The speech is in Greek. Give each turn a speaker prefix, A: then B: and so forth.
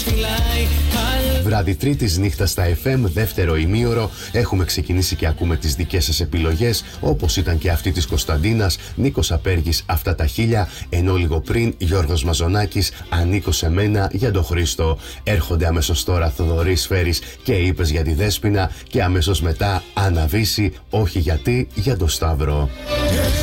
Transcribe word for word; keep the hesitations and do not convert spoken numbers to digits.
A: Βράδυ Τρίτης, νύχτα στα εφ εμ, δεύτερο ημίωρο. Έχουμε ξεκινήσει και ακούμε τις δικές σας επιλογές, όπως ήταν και αυτή της Κωνσταντίνας, Νίκος Απέργης, Αυτά τα χίλια, ενώ λίγο πριν Γιώργος Μαζονάκης, Ανήκω σε μένα, για τον Χρήστο. Έρχονται αμέσως τώρα Θοδωρής Φέρης και Είπες για τη Δέσποινα, και αμέσως μετά Άννα Βύση, Όχι γιατί, για τον Σταύρο.